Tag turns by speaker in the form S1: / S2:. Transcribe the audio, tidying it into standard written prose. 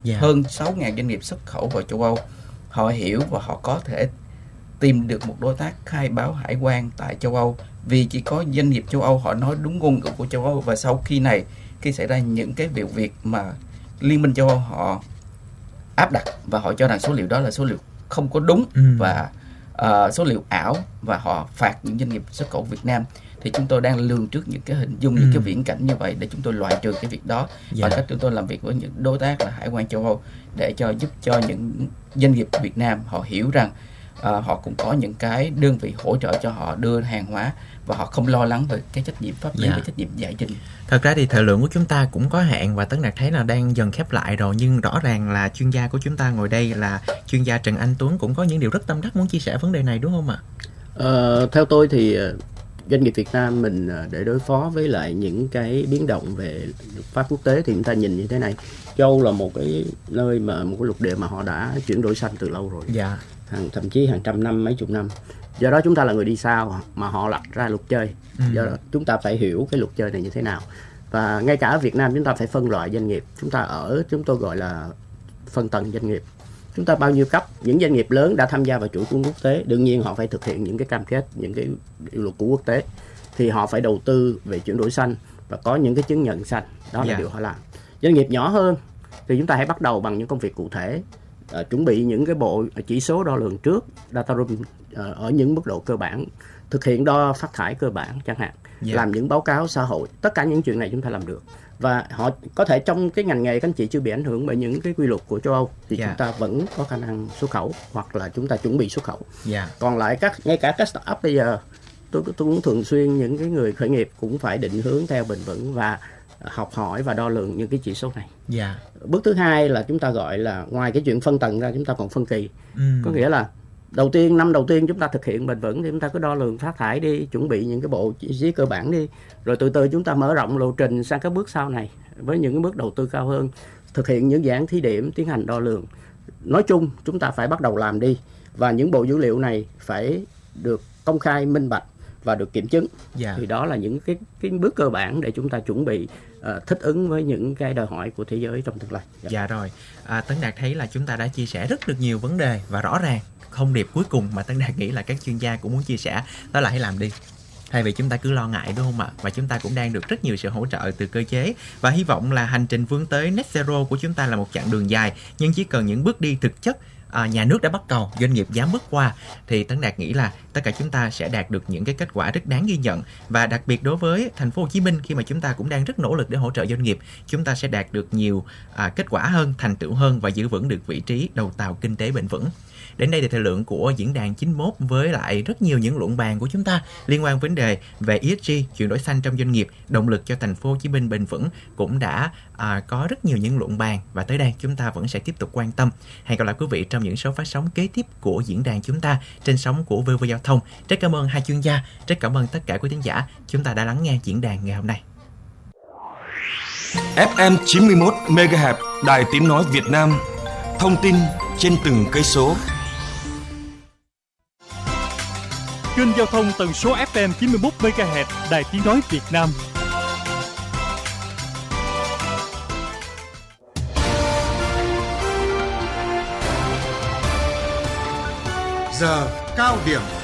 S1: hơn 6.000 doanh nghiệp xuất khẩu vào châu Âu. Họ hiểu và họ có thể tìm được một đối tác khai báo hải quan tại châu Âu, vì chỉ có doanh nghiệp châu Âu họ nói đúng ngôn ngữ của châu Âu. Và sau khi xảy ra những cái vụ việc mà Liên minh châu Âu họ áp đặt và họ cho rằng số liệu đó là số liệu không có đúng và số liệu ảo, và họ phạt những doanh nghiệp xuất khẩu Việt Nam, thì chúng tôi đang lường trước những cái hình dung, những cái viễn cảnh như vậy để chúng tôi loại trừ cái việc đó. Và cách chúng tôi làm việc với những đối tác là hải quan châu Âu để giúp cho những doanh nghiệp Việt Nam họ hiểu rằng họ cũng có những cái đơn vị hỗ trợ cho họ đưa hàng hóa, và họ không lo lắng về cái trách nhiệm pháp lý, cái trách nhiệm giải trình.
S2: Thật ra thì thời lượng của chúng ta cũng có hạn, và Tấn Đạt thấy là đang dần khép lại rồi, nhưng rõ ràng là chuyên gia của chúng ta ngồi đây là chuyên gia Trần Anh Tuấn cũng có những điều rất tâm đắc muốn chia sẻ vấn đề này, đúng không ạ?
S3: Theo tôi thì doanh nghiệp Việt Nam mình để đối phó với lại những cái biến động về luật pháp quốc tế thì chúng ta nhìn như thế này. Châu Âu là một cái nơi mà một cái lục địa mà họ đã chuyển đổi xanh từ lâu rồi. Thậm chí hàng trăm năm, mấy chục năm. Do đó chúng ta là người đi sau mà họ lập ra luật chơi. Do đó chúng ta phải hiểu cái luật chơi này như thế nào. Và ngay cả ở Việt Nam chúng ta phải phân loại doanh nghiệp. Chúng tôi gọi là phân tầng doanh nghiệp. Chúng ta bao nhiêu cấp, những doanh nghiệp lớn đã tham gia vào chuỗi cung quốc tế, đương nhiên họ phải thực hiện những cái cam kết, những cái điều luật của quốc tế, thì họ phải đầu tư về chuyển đổi xanh và có những cái chứng nhận xanh. Đó là điều họ làm. Doanh nghiệp nhỏ hơn thì chúng ta hãy bắt đầu bằng những công việc cụ thể, chuẩn bị những cái bộ chỉ số đo lường trước, data room ở những mức độ cơ bản, thực hiện đo phát thải cơ bản chẳng hạn, làm những báo cáo xã hội. Tất cả những chuyện này chúng ta làm được. Và họ có thể trong cái ngành nghề các anh chị chưa bị ảnh hưởng bởi những cái quy luật của châu Âu thì chúng ta vẫn có khả năng xuất khẩu, hoặc là chúng ta chuẩn bị xuất khẩu. Còn lại ngay cả các startup bây giờ, tôi cũng thường xuyên những cái người khởi nghiệp cũng phải định hướng theo bền vững và học hỏi và đo lường những cái chỉ số này. Bước thứ hai là chúng ta gọi là ngoài cái chuyện phân tầng ra, chúng ta còn phân kỳ. Có nghĩa là năm đầu tiên chúng ta thực hiện bền vững thì chúng ta cứ đo lường phát thải đi, chuẩn bị những cái bộ chỉ số cơ bản đi, rồi từ từ chúng ta mở rộng lộ trình sang các bước sau này với những cái bước đầu tư cao hơn, thực hiện những dự án thí điểm, tiến hành đo lường. Nói chung chúng ta phải bắt đầu làm đi, và những bộ dữ liệu này phải được công khai, minh bạch và được kiểm chứng. Thì đó là những cái bước cơ bản để chúng ta chuẩn bị thích ứng với những cái đòi hỏi của thế giới trong tương lai.
S2: Rồi, Tấn Đạt thấy là chúng ta đã chia sẻ rất được nhiều vấn đề, và rõ ràng thông điệp cuối cùng mà Tấn Đạt nghĩ là các chuyên gia cũng muốn chia sẻ đó là hãy làm đi, thay vì chúng ta cứ lo ngại, đúng không ạ? Và chúng ta cũng đang được rất nhiều sự hỗ trợ từ cơ chế, và hy vọng là hành trình vươn tới net zero của chúng ta là một chặng đường dài, nhưng chỉ cần những bước đi thực chất, nhà nước đã bắt cầu, doanh nghiệp dám bước qua, thì Tấn Đạt nghĩ là tất cả chúng ta sẽ đạt được những cái kết quả rất đáng ghi nhận. Và đặc biệt đối với thành phố Hồ Chí Minh, khi mà chúng ta cũng đang rất nỗ lực để hỗ trợ doanh nghiệp, chúng ta sẽ đạt được nhiều kết quả hơn, thành tựu hơn, và giữ vững được vị trí đầu tàu kinh tế bền vững. Đến đây thì thời lượng của diễn đàn 91 với lại rất nhiều những luận bàn của chúng ta liên quan vấn đề về ESG, chuyển đổi xanh trong doanh nghiệp, động lực cho thành phố Hồ Chí Minh bền vững cũng đã có rất nhiều những luận bàn, và tới đây chúng ta vẫn sẽ tiếp tục quan tâm. Hẹn gặp lại quý vị trong những số phát sóng kế tiếp của diễn đàn chúng ta trên sóng của VV Giao thông. Rất cảm ơn hai chuyên gia, rất cảm ơn tất cả quý thính giả chúng ta đã lắng nghe diễn đàn ngày hôm nay.
S4: FM 91 MHz Đài Tiếng nói Việt Nam, thông tin trên từng cây số.
S5: Kênh giao thông tần số FM 91 MHz Đài Tiếng nói Việt Nam.
S6: Giờ cao điểm.